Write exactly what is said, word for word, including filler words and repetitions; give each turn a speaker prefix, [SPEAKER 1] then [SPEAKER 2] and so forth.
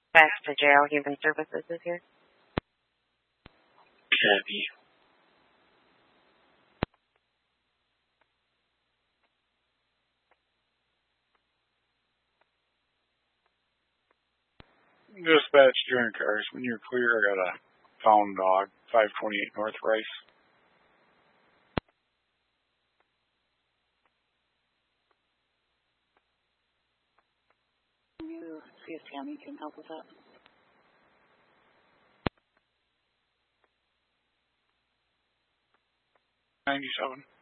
[SPEAKER 1] Back to jail. Human Services is here.
[SPEAKER 2] Copy. Dispatch Joint Cars. When you're clear, I got a found dog, five twenty-eight North Rice.
[SPEAKER 3] You see if Tammy can help with that.
[SPEAKER 2] ninety-seven.